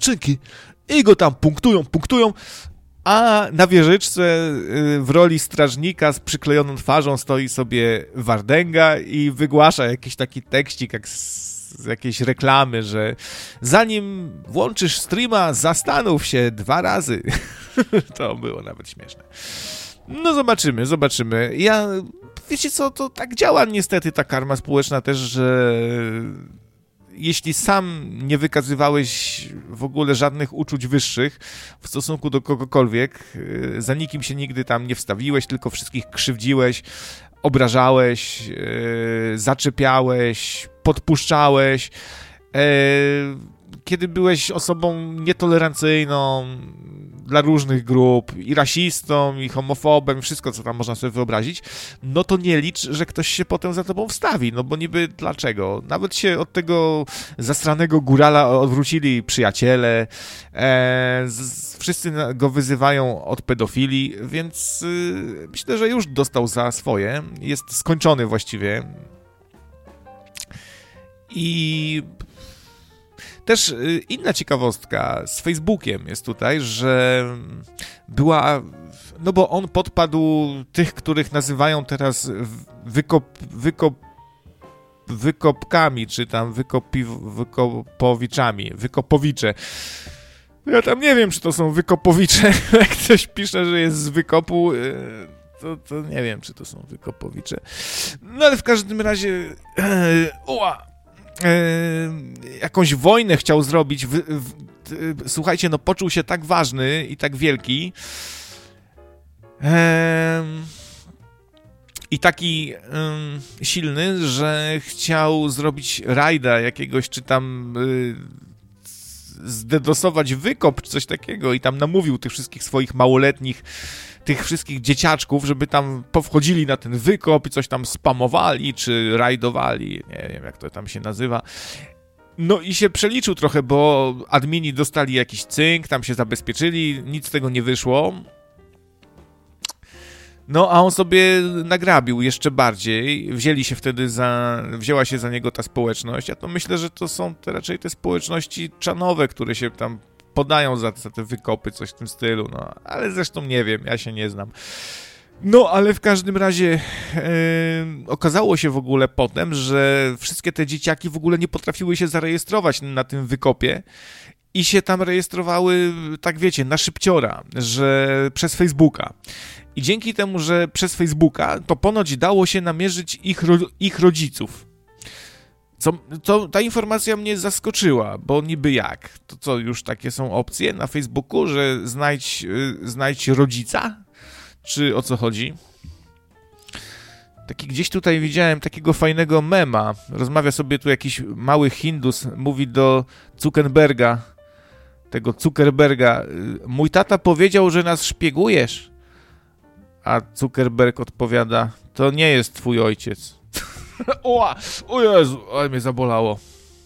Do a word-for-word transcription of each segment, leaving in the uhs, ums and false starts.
dziewczynki i go tam punktują, punktują, a na wieżyczce w roli strażnika z przyklejoną twarzą stoi sobie Wardęga i wygłasza jakiś taki tekścik jak z jakiejś reklamy, że zanim włączysz streama, zastanów się dwa razy. To było nawet śmieszne. No zobaczymy, zobaczymy. Ja, wiecie co, to tak działa niestety ta karma społeczna też, że jeśli sam nie wykazywałeś w ogóle żadnych uczuć wyższych w stosunku do kogokolwiek, za nikim się nigdy tam nie wstawiłeś, tylko wszystkich krzywdziłeś, obrażałeś, yy, zaczepiałeś, podpuszczałeś, yy, kiedy byłeś osobą nietolerancyjną dla różnych grup, i rasistą, i homofobem, wszystko, co tam można sobie wyobrazić, no to nie licz, że ktoś się potem za tobą wstawi, no bo niby dlaczego? Nawet się od tego zastranego górala odwrócili przyjaciele, e, z, wszyscy go wyzywają od pedofilii, więc y, myślę, że już dostał za swoje, jest skończony właściwie. I też inna ciekawostka z Facebookiem jest tutaj, że była, no bo on podpadł tych, których nazywają teraz wykop, wykop, wykopkami, czy tam wykopi, wykopowiczami, wykopowicze. Ja tam nie wiem, czy to są wykopowicze, jak ktoś pisze, że jest z wykopu, to, to nie wiem, czy to są wykopowicze. No ale w każdym razie, oła! Yy, jakąś wojnę chciał zrobić, w, w, w, słuchajcie, no poczuł się tak ważny i tak wielki yy, i taki yy, silny, że chciał zrobić rajda jakiegoś, czy tam yy, zdedosować wykop, czy coś takiego, i tam namówił tych wszystkich swoich małoletnich, tych wszystkich dzieciaczków, żeby tam powchodzili na ten wykop i coś tam spamowali, czy rajdowali, nie wiem jak to tam się nazywa. No i się przeliczył trochę, bo admini dostali jakiś cynk, tam się zabezpieczyli, nic z tego nie wyszło. No a on sobie nagrabił jeszcze bardziej, wzięli się wtedy za, wzięła się za niego ta społeczność, ja to myślę, że to są te, raczej te społeczności czanowe, które się tam podają za, za te wykopy, coś w tym stylu, no, ale zresztą nie wiem, ja się nie znam. No, ale w każdym razie yy, okazało się w ogóle potem, że wszystkie te dzieciaki w ogóle nie potrafiły się zarejestrować na tym wykopie i się tam rejestrowały, tak wiecie, na szybciora, że przez Facebooka. I dzięki temu, że przez Facebooka, to ponoć dało się namierzyć ich, ro, ich rodziców. Co, to, ta informacja mnie zaskoczyła, bo niby jak? To co, już takie są opcje na Facebooku, że znajdź, yy, znajdź rodzica? Czy o co chodzi? Taki gdzieś tutaj widziałem takiego fajnego mema. Rozmawia sobie tu jakiś mały Hindus, mówi do Zuckerberga, tego Zuckerberga, mój tata powiedział, że nas szpiegujesz. A Zuckerberg odpowiada, to nie jest twój ojciec. o, o Jezu, ale mnie zabolało.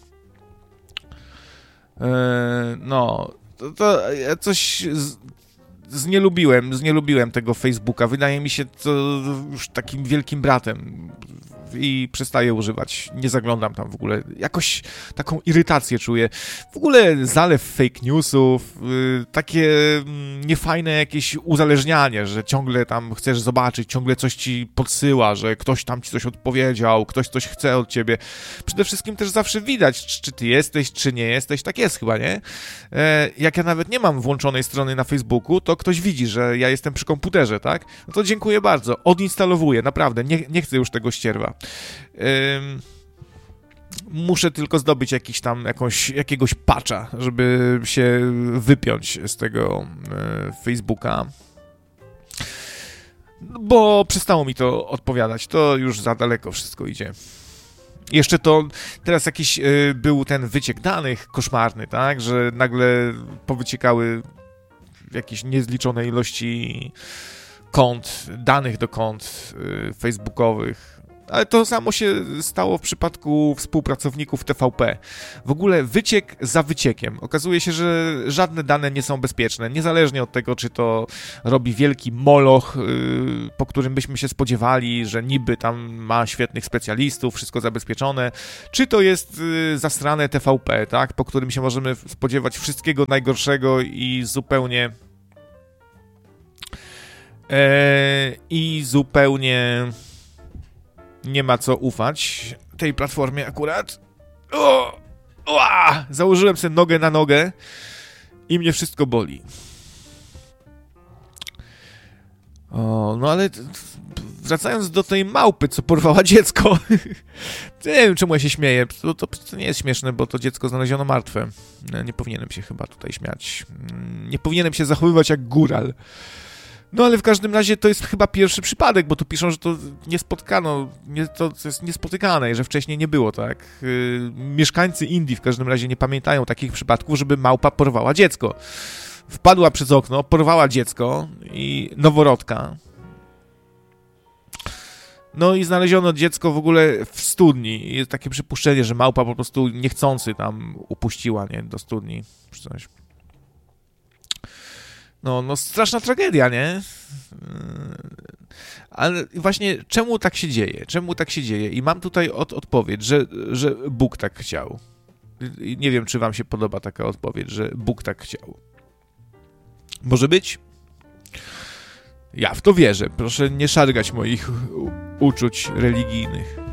Eee, no, to, to ja coś z, znielubiłem, znielubiłem tego Facebooka. Wydaje mi się to już takim wielkim bratem i przestaję używać. Nie zaglądam tam w ogóle. Jakoś taką irytację czuję. W ogóle zalew fake newsów, yy, takie yy, niefajne jakieś uzależnianie, że ciągle tam chcesz zobaczyć, ciągle coś ci podsyła, że ktoś tam ci coś odpowiedział, ktoś coś chce od ciebie. Przede wszystkim też zawsze widać, czy, czy ty jesteś, czy nie jesteś. Tak jest chyba, nie? E, jak ja nawet nie mam włączonej strony na Facebooku, to ktoś widzi, że ja jestem przy komputerze, tak? No to dziękuję bardzo. Odinstalowuję, naprawdę. Nie, nie chcę już tego ścierwa. Ym, muszę tylko zdobyć jakiś tam, jakąś, jakiegoś patcha, żeby się wypiąć z tego y, Facebooka, bo przestało mi to odpowiadać, to już za daleko wszystko idzie. Jeszcze to, teraz jakiś y, był ten wyciek danych koszmarny, tak, że nagle powyciekały jakieś niezliczone ilości kont, danych do kont y, facebookowych. Ale to samo się stało w przypadku współpracowników T V P. W ogóle wyciek za wyciekiem. Okazuje się, że żadne dane nie są bezpieczne, niezależnie od tego, czy to robi wielki moloch, yy, po którym byśmy się spodziewali, że niby tam ma świetnych specjalistów, wszystko zabezpieczone, czy to jest yy, zasrane T V P, tak, po którym się możemy spodziewać wszystkiego najgorszego i zupełnie yy, i zupełnie nie ma co ufać tej platformie akurat. O! Oa! Założyłem sobie nogę na nogę i mnie wszystko boli. O, no ale wracając do tej małpy, co porwała dziecko. Nie wiem, czemu ja się śmieję. To, to, to nie jest śmieszne, bo to dziecko znaleziono martwe. Nie powinienem się chyba tutaj śmiać. Nie powinienem się zachowywać jak góral. No ale w każdym razie to jest chyba pierwszy przypadek, bo tu piszą, że to nie spotkano, nie, to jest niespotykane, że wcześniej nie było, tak? Yy, mieszkańcy Indii w każdym razie nie pamiętają takich przypadków, żeby małpa porwała dziecko. Wpadła przez okno, porwała dziecko i noworodka. No i znaleziono dziecko w ogóle w studni. Jest takie przypuszczenie, że małpa po prostu niechcący tam upuściła, nie, do studni czy coś. No, no straszna tragedia, nie? Ale właśnie czemu tak się dzieje? Czemu tak się dzieje? I mam tutaj od, odpowiedź, że, że Bóg tak chciał. I nie wiem, czy wam się podoba taka odpowiedź, że Bóg tak chciał. Może być? Ja w to wierzę. Proszę nie szargać moich u- uczuć religijnych.